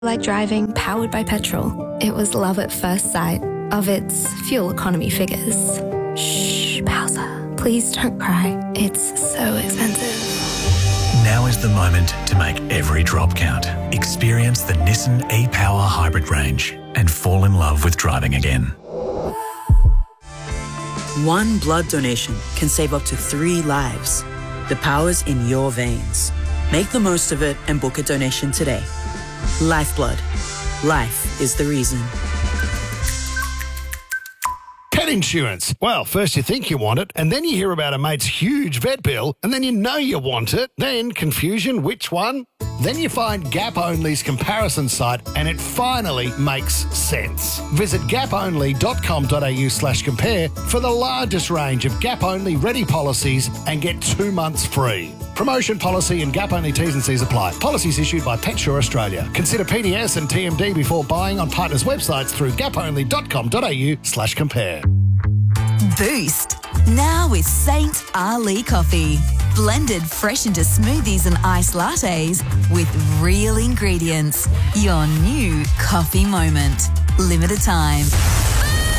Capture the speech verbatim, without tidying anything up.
Like driving powered by petrol. It was love at first sight of its fuel economy figures. Shh, Bowser. Please don't cry. It's so expensive. Now is the moment to make every drop count. Experience the Nissan e-Power hybrid range and fall in love with driving again. One blood donation can save up to three lives. The power's in your veins. Make the most of it and book a donation today. Lifeblood. Life is the reason. Pet insurance. Well, first you think you want it, and then you hear about a mate's huge vet bill, and then you know you want it. Then confusion, which one? Then you find Gap Only's comparison site, and it finally makes sense. Visit gaponly.com.au slash compare for the largest range of Gap Only ready policies and get two months free. Promotion policy and Gap Only T's and C's apply. Policies issued by PetSure Australia. Consider P D S and T M D before buying on partners' websites through gaponly.com.au slash compare. Boost. Now with Saint Ali Coffee. Blended fresh into smoothies and iced lattes with real ingredients. Your new coffee moment. Limited time.